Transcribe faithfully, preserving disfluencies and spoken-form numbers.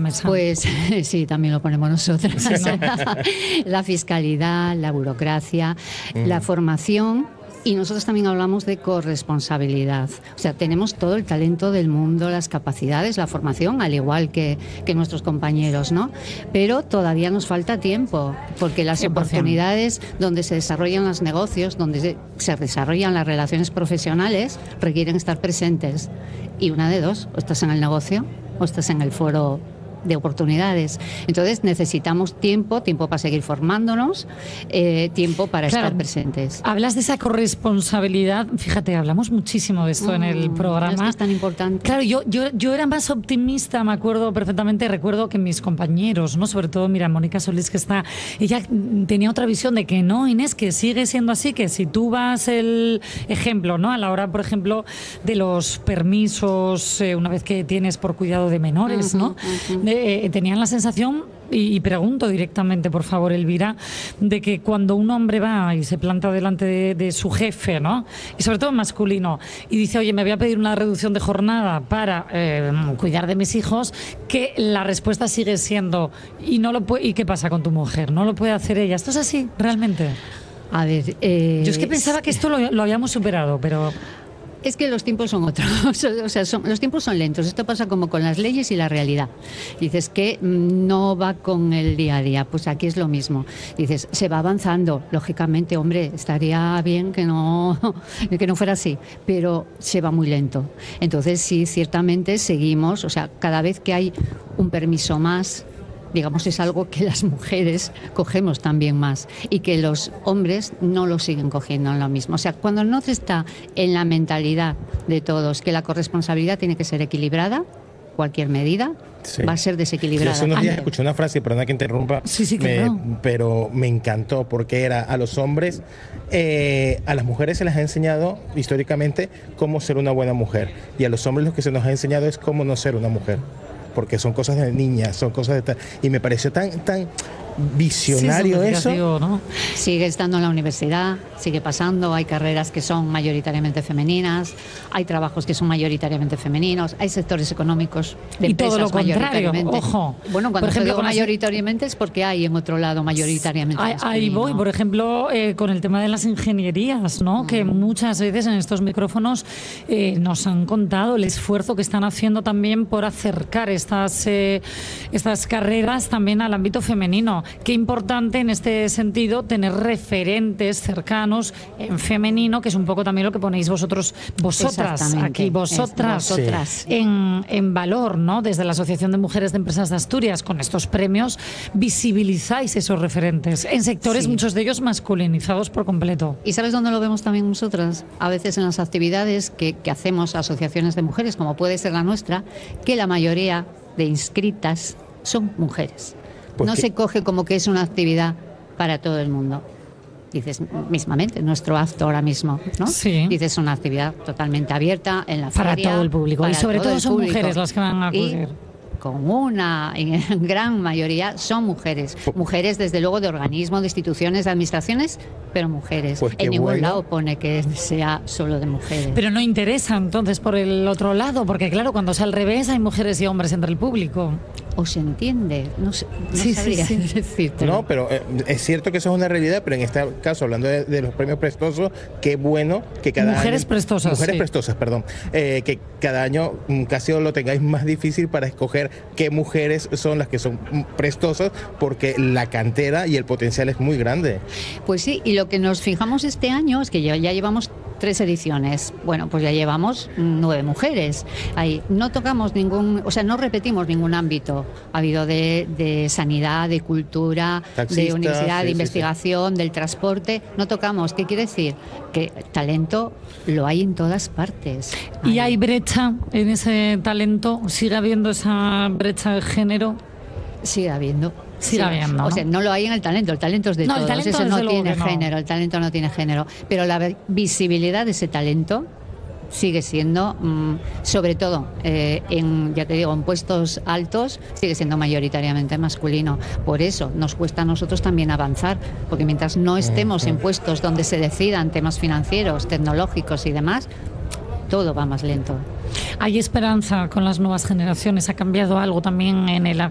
mesa? Pues sí, también lo ponemos nosotras, ¿no? La fiscalidad, la burocracia, mm. la formación. Y nosotros también hablamos de corresponsabilidad. O sea, tenemos todo el talento del mundo, las capacidades, la formación, al igual que, que nuestros compañeros, ¿no? Pero todavía nos falta tiempo, porque las cien por ciento oportunidades donde se desarrollan los negocios, donde se, se desarrollan las relaciones profesionales, requieren estar presentes. Y una de dos, o estás en el negocio o estás en el foro de oportunidades. Entonces necesitamos tiempo, tiempo para seguir formándonos, eh, tiempo para claro, estar presentes. Hablas de esa corresponsabilidad, fíjate, hablamos muchísimo de esto mm, en el programa. Es que es tan importante. Claro, yo, yo, yo era más optimista, me acuerdo perfectamente, recuerdo que mis compañeros, ¿no? Sobre todo, mira, Mónica Solís, que está, ella tenía otra visión de que no, Inés, que sigue siendo así, que si tú vas el ejemplo, ¿no? A la hora, por ejemplo, de los permisos, eh, una vez que tienes por cuidado de menores, uh-huh, ¿no? Uh-huh. Eh, tenían la sensación, y, y pregunto directamente, por favor, Elvira, de que cuando un hombre va y se planta delante de, de su jefe, ¿no? Y sobre todo masculino, y dice, oye, me voy a pedir una reducción de jornada para eh, cuidar de mis hijos, que la respuesta sigue siendo, ¿y no lo puede, y qué pasa con tu mujer? ¿No lo puede hacer ella? ¿Esto es así, realmente? A ver... Eh, Yo es que pensaba que esto lo, lo habíamos superado, pero... Es que los tiempos son otros, o sea, son, los tiempos son lentos. Esto pasa como con las leyes y la realidad. Dices que no va con el día a día, pues aquí es lo mismo. Dices, se va avanzando, lógicamente, hombre, estaría bien que no, que no fuera así, pero se va muy lento. Entonces sí, ciertamente seguimos, o sea, cada vez que hay un permiso más, digamos, es algo que las mujeres cogemos también más y que los hombres no lo siguen cogiendo en lo mismo. O sea, cuando no se está en la mentalidad de todos que la corresponsabilidad tiene que ser equilibrada, cualquier medida sí. va a ser desequilibrada. Yo hace unos días escuché una frase, perdona que interrumpa, sí, sí, me, claro. pero me encantó porque era a los hombres, eh, a las mujeres se les ha enseñado históricamente cómo ser una buena mujer y a los hombres lo que se nos ha enseñado es cómo no ser una mujer. Porque son cosas de niñas, son cosas de tal. Y me pareció tan, tan visionario sí, eso. ¿No? Sigue estando en la universidad, sigue pasando, hay carreras que son mayoritariamente femeninas, hay trabajos que son mayoritariamente femeninos, hay sectores económicos de y empresas todo lo contrario, mayoritariamente. Ojo. Bueno, cuando por ejemplo, digo mayoritariamente es porque hay en otro lado mayoritariamente ahí, ahí voy, por ejemplo, eh, con el tema de las ingenierías, ¿no? Mm. Que muchas veces en estos micrófonos eh, nos han contado el esfuerzo que están haciendo también por acercar estas, eh, estas carreras también al ámbito femenino. Qué importante en este sentido tener referentes cercanos en femenino, que es un poco también lo que ponéis vosotros, vosotras, aquí, vosotras, vosotras. Sí. en, en valor, ¿no? Desde la Asociación de Mujeres de Empresas de Asturias, con estos premios, visibilizáis esos referentes en sectores, sí. muchos de ellos masculinizados por completo. ¿Y sabes dónde lo vemos también nosotras? A veces en las actividades que, que hacemos asociaciones de mujeres, como puede ser la nuestra, que la mayoría de inscritas son mujeres. Pues no que... se coge como que es una actividad para todo el mundo. Dices, mismamente, nuestro acto ahora mismo, ¿no? Sí. Dices, es una actividad totalmente abierta en la para feria. Para todo el público. Y sobre todo, todo son público. Mujeres las que van a acudir. Y con una en gran mayoría son mujeres. Mujeres, desde luego, de organismos, de instituciones, de administraciones, pero mujeres. Pues en ningún bueno. lado pone que sea solo de mujeres. Pero no interesa, entonces, por el otro lado, porque claro, cuando es al revés, hay mujeres y hombres entre el público. ¿O se entiende? No, sé, no sí, sabría sí, sí. decirte. No, pero eh, es cierto que eso es una realidad, pero en este caso, hablando de, de los premios prestosos, qué bueno que cada Mujeres año, prestosas. Mujeres sí. prestosas, perdón. Eh, que cada año casi lo tengáis más difícil para escoger qué mujeres son las que son prestosas, porque la cantera y el potencial es muy grande. Pues sí, y lo que nos fijamos este año es que ya, ya llevamos tres ediciones. Bueno, pues ya llevamos nueve mujeres. Ahí no tocamos ningún, o sea, no repetimos ningún ámbito. Ha habido de, de sanidad, de cultura, Taxista, de universidad, sí, de investigación, sí, sí. del transporte. No tocamos. ¿Qué quiere decir? Que talento lo hay en todas partes. ¿Y hay brecha en ese talento? ¿Sigue habiendo esa brecha de género? Sigue habiendo. Sigue sí, habiendo, ¿no? O sea, no lo hay en el talento, el talento es de no, todos, el talento, eso no tiene no. género, el talento no tiene género, pero la visibilidad de ese talento sigue siendo, mmm, sobre todo, eh, en, ya te digo, en puestos altos, sigue siendo mayoritariamente masculino. Por eso nos cuesta a nosotros también avanzar, porque mientras no estemos en puestos donde se decidan temas financieros, tecnológicos y demás, todo va más lento. ¿Hay esperanza con las nuevas generaciones? ¿Ha cambiado algo también en el